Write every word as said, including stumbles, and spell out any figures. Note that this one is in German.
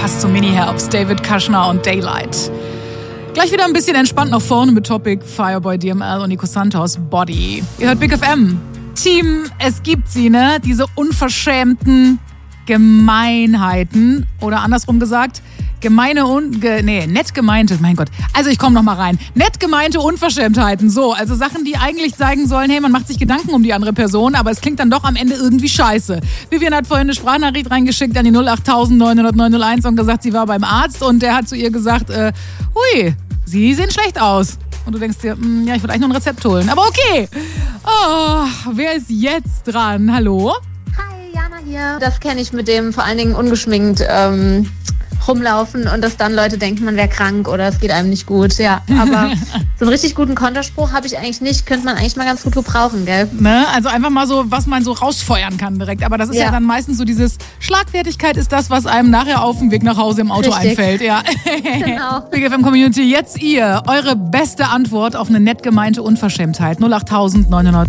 Erst zum Mini-Herbst, David Kushner und Daylight. Gleich wieder ein bisschen entspannt nach vorne mit Topic, Fireboy, D M L und Nico Santos, Body. Ihr hört Big F M. Team, es gibt sie, ne? Diese unverschämten Gemeinheiten. Oder andersrum gesagt, gemeine und... Ge, nee, nett gemeinte, mein Gott. Also ich komme noch mal rein. Nett gemeinte Unverschämtheiten. So, also Sachen, die eigentlich zeigen sollen, hey, man macht sich Gedanken um die andere Person, aber es klingt dann doch am Ende irgendwie scheiße. Vivian hat vorhin eine Sprachnachricht reingeschickt an die null acht neun null null neun null eins und gesagt, sie war beim Arzt und der hat zu ihr gesagt, äh, hui, Sie sehen schlecht aus. Und du denkst dir, mh, ja, ich würde eigentlich nur ein Rezept holen. Aber okay. Oh, wer ist jetzt dran? Hallo? Hi, Jana hier. Das kenne ich mit dem vor allen Dingen ungeschminkt ähm, rumlaufen und dass dann Leute denken, man wäre krank oder es geht einem nicht gut. Ja, aber so einen richtig guten Konterspruch habe ich eigentlich nicht. Könnte man eigentlich mal ganz gut gebrauchen, gell? Ne? Also einfach mal so, was man so rausfeuern kann direkt. Aber das ist ja, ja dann meistens so dieses, Schlagfertigkeit ist das, was einem nachher auf dem Weg nach Hause im Auto Richtig. einfällt. Ja. Genau. Big F M Community, jetzt ihr, eure beste Antwort auf eine nett gemeinte Unverschämtheit. null acht neun null null